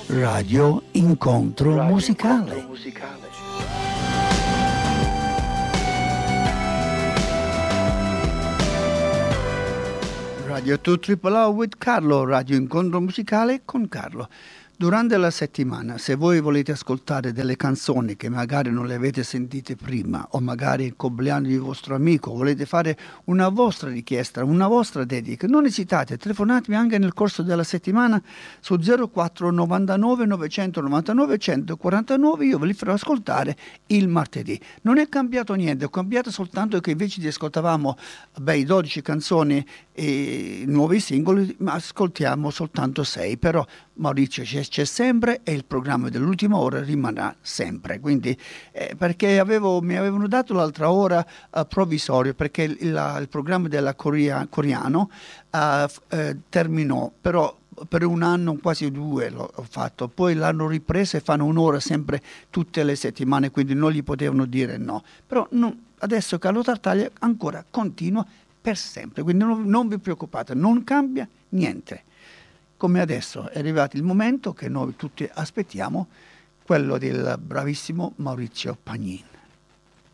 Radio Incontro Musicale. Radio 2 Triple O with Carlo, Radio Incontro Musicale con Carlo. Durante la settimana, se voi volete ascoltare delle canzoni che magari non le avete sentite prima, o magari il compleanno di vostro amico, volete fare una vostra richiesta, una vostra dedica, non esitate, telefonatemi anche nel corso della settimana su 04 99 999 149, io ve li farò ascoltare il martedì. Non è cambiato niente, è cambiato soltanto che invece di ascoltavamo 12 canzoni e nuovi singoli, ma ascoltiamo soltanto 6, però Maurizio c'è sempre e il programma dell'ultima ora rimarrà sempre, quindi perché mi avevano dato l'altra ora provvisorio perché il programma della coreano terminò, però per un anno, quasi 2 l'ho fatto, poi l'hanno ripreso e fanno un'ora sempre tutte le settimane, quindi non gli potevano dire no, però adesso Carlo Tartaglia ancora continua per sempre, quindi non vi preoccupate, non cambia niente. Come adesso è arrivato il momento che noi tutti aspettiamo, quello del bravissimo Maurizio Pagnin.